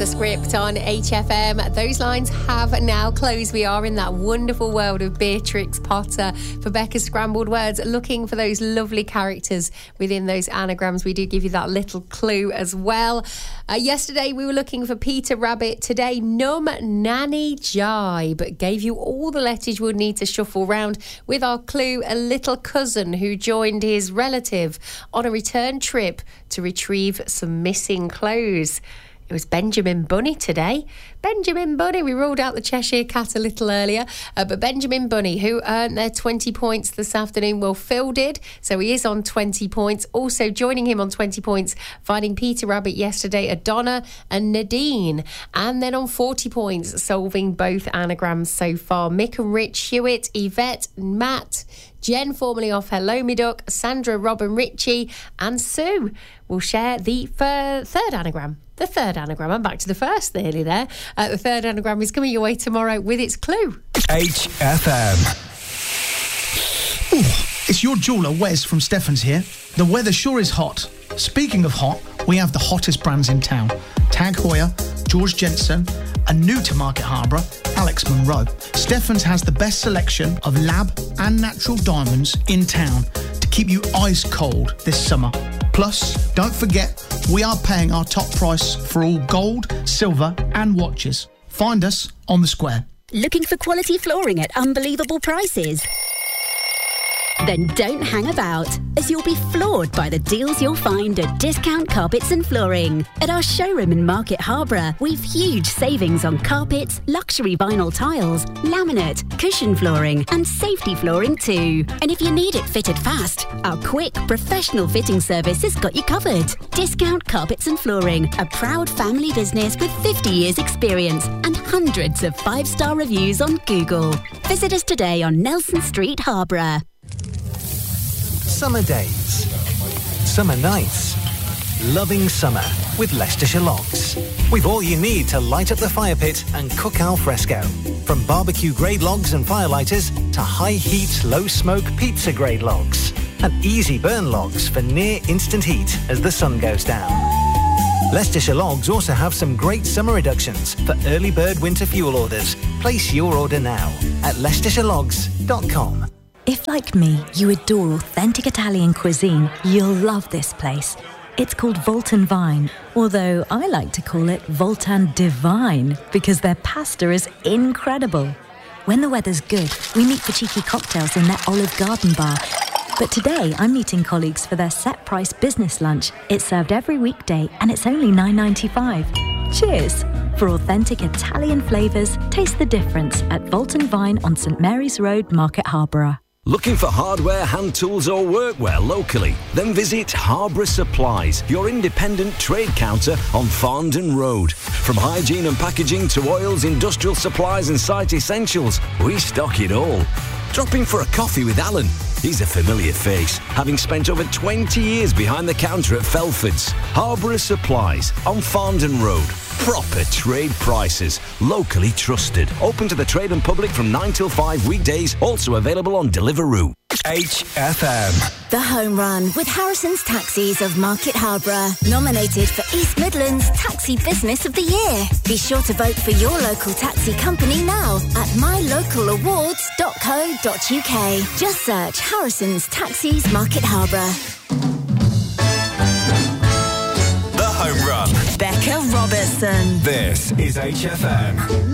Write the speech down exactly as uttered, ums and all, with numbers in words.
The Script on H F M. Those lines have now closed. We are in that wonderful world of Beatrix Potter for Becca's Scrambled Words, looking for those lovely characters within those anagrams. We do give you that little clue as well. Uh, yesterday we were looking for Peter Rabbit. Today, Num Nanny Jibe gave you all the letters you would need to shuffle round with our clue, a little cousin who joined his relative on a return trip to retrieve some missing clothes. It was Benjamin Bunny today. Benjamin Bunny. We ruled out the Cheshire Cat a little earlier, uh, but Benjamin Bunny, who earned their twenty points this afternoon, well, Phil did, so he is on twenty points. Also joining him on twenty points, finding Peter Rabbit yesterday, are Donna and Nadine. And then on forty points, solving both anagrams so far, Mick and Rich, Hewitt, Yvette, Matt, Jen, formerly of Hello Me Duck, Sandra, Robin, Richie and Sue will share the fir- third anagram. The third anagram. I'm back to the first nearly there. Uh, the third anagram is coming your way tomorrow with its clue. H F M. Ooh, it's your jeweller, Wes from Stefan's here. The weather sure is hot. Speaking of hot, we have the hottest brands in town. Tag Heuer, George Jensen, and new to Market Harborough, Alex Monroe. Stefan's has the best selection of lab and natural diamonds in town to keep you ice cold this summer. Plus, don't forget, we are paying our top price for all gold, silver and watches. Find us on the square. Looking for quality flooring at unbelievable prices? Then don't hang about, as you'll be floored by the deals you'll find at Discount Carpets and Flooring. At our showroom in Market Harborough, we've huge savings on carpets, luxury vinyl tiles, laminate, cushion flooring and safety flooring too. And if you need it fitted fast, our quick, professional fitting service has got you covered. Discount Carpets and Flooring, a proud family business with fifty years experience and hundreds of five-star reviews on Google. Visit us today on Nelson Street, Harborough. Summer days, summer nights, loving summer with Leicestershire Logs. We've all you need to light up the fire pit and cook al fresco. From barbecue grade logs and firelighters to high heat, low smoke pizza grade logs. And easy burn logs for near instant heat as the sun goes down. Leicestershire Logs also have some great summer reductions for early bird winter fuel orders. Place your order now at leicestershire logs dot com. If, like me, you adore authentic Italian cuisine, you'll love this place. It's called Voltan Vine, although I like to call it Voltan Divine because their pasta is incredible. When the weather's good, we meet for cheeky cocktails in their Olive Garden bar. But today, I'm meeting colleagues for their set-price business lunch. It's served every weekday and it's only nine ninety-five. Cheers! For authentic Italian flavours, taste the difference at Voltan Vine on St Mary's Road, Market Harborough. Looking for hardware, hand tools or workwear locally? Then visit Harborough Supplies, your independent trade counter on Farndon Road. From hygiene and packaging to oils, industrial supplies and site essentials, we stock it all. Drop in for a coffee with Alan. He's a familiar face, having spent over twenty years behind the counter at Felford's. Harborough Supplies on Farndon Road. Proper trade prices, locally trusted. Open to the trade and public from nine till five weekdays, also available on Deliveroo. H F M. The Home Run with Harrison's Taxis of Market Harborough. Nominated for East Midlands Taxi Business of the Year. Be sure to vote for your local taxi company now at my local awards dot co dot uk. Just search Harrison's Taxis Market Harborough. The Home Run. Becca Robertson. This is H F M.